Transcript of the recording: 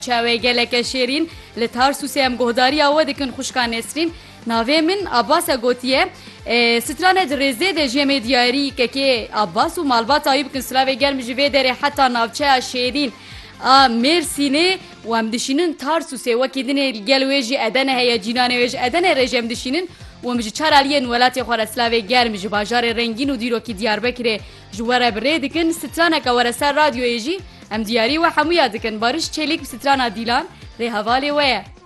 چاوی گلک شیرین لتارسوس هم گهداری آوا دکن خوشکان نسرین ناوی من عباس گوتیه سترانه درزده ده جمع دیاری که عباس و مالبات آیب کن سلاوی گرم جوی داره حتی ناوچه شیرین مرسینه و هم دشینن تارسوسه وکی دنه گلویجی ادنه هیا جینانه ویج ادنه رژم دشینن و مجی چار علیه ولات خوار سلاوی گرم جو باجار رنگین و دیرو کی دیار بکره جواره بره دکن سترانه که ورسر رادیو ایجی ام دیاری و حمویا دکن بارش چلیک سترانه دیلان ره حوالی ویا